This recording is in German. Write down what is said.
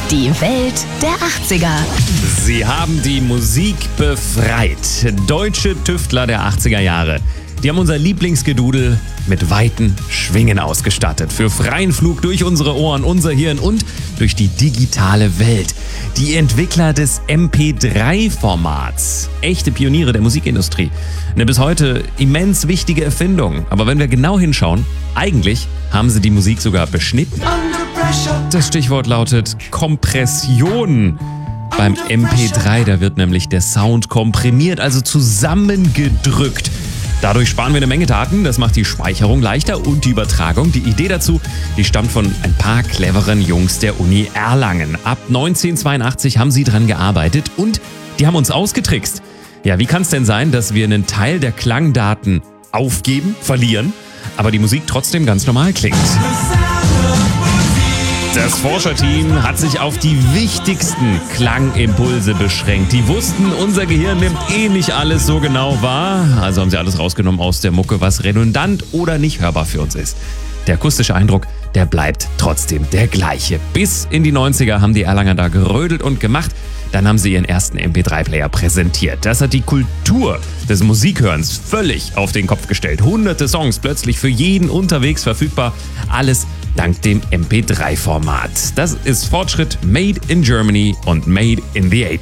Die Welt der 80er. Sie haben die Musik befreit. Deutsche Tüftler der 80er Jahre. Die haben unser Lieblingsgedudel mit weiten Schwingen ausgestattet. Für freien Flug durch unsere Ohren, unser Hirn und durch die digitale Welt. Die Entwickler des MP3-Formats. Echte Pioniere der Musikindustrie. Eine bis heute immens wichtige Erfindung. Aber wenn wir genau hinschauen, eigentlich haben sie die Musik sogar beschnitten. Das Stichwort lautet Kompression. Beim MP3, da wird nämlich der Sound komprimiert, also zusammengedrückt. Dadurch sparen wir eine Menge Daten, das macht die Speicherung leichter und die Übertragung. Die Idee dazu, die stammt von ein paar cleveren Jungs der Uni Erlangen. Ab 1982 haben sie dran gearbeitet und die haben uns ausgetrickst. Ja, wie kann es denn sein, dass wir einen Teil der Klangdaten aufgeben, verlieren, aber die Musik trotzdem ganz normal klingt? Das Forscherteam hat sich auf die wichtigsten Klangimpulse beschränkt. Die wussten, unser Gehirn nimmt nicht alles so genau wahr. Also haben sie alles rausgenommen aus der Mucke, was redundant oder nicht hörbar für uns ist. Der akustische Eindruck, der bleibt trotzdem der gleiche. Bis in die 90er haben die Erlanger da gerödelt und gemacht. Dann haben sie ihren ersten MP3-Player präsentiert. Das hat die Kultur des Musikhörens völlig auf den Kopf gestellt. Hunderte Songs plötzlich für jeden unterwegs verfügbar. Alles dank dem MP3-Format. Das ist Fortschritt, made in Germany und made in the 80s.